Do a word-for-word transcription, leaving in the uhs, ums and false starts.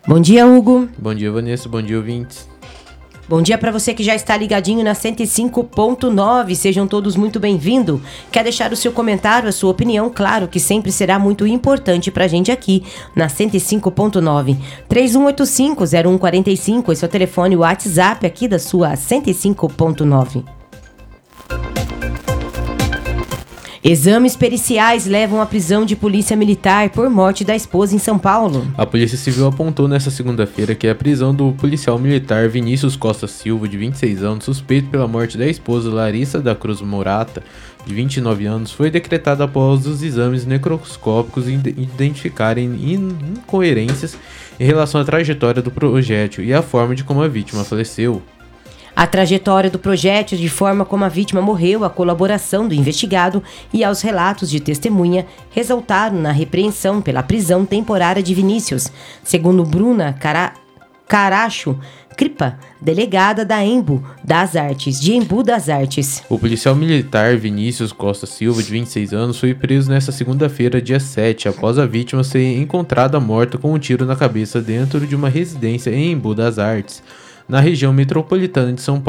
Bom dia, Hugo. Bom dia, Vanessa. Bom dia, ouvintes. Bom dia para você que já está ligadinho na cento e cinco ponto nove. Sejam todos muito bem-vindos. Quer deixar o seu comentário, a sua opinião? Claro que sempre será muito importante para a gente aqui na cento e cinco ponto nove. três um oito cinco, zero um quatro cinco, esse é o telefone, o WhatsApp aqui da sua cento e cinco ponto nove. Exames periciais levam à prisão de polícia militar por morte da esposa em São Paulo. A Polícia Civil apontou nesta segunda-feira que a prisão do policial militar Vinícius Costa Silva, de vinte e seis anos, suspeito pela morte da esposa Larissa da Cruz Murata, de vinte e nove anos, foi decretada após os exames necroscópicos identificarem incoerências em relação à trajetória do projétil e à forma de como a vítima faleceu. A trajetória do projétil, de forma como a vítima morreu, a colaboração do investigado e aos relatos de testemunha resultaram na repreensão pela prisão temporária de Vinícius, segundo Bruna Cara... Caracho Cripa, delegada da Embu das Artes, de Embu das Artes. O policial militar Vinícius Costa Silva, de vinte e seis anos, foi preso nesta segunda-feira, dia sete, após a vítima ser encontrada morta com um tiro na cabeça dentro de uma residência em Embu das Artes, na região metropolitana de São Paulo.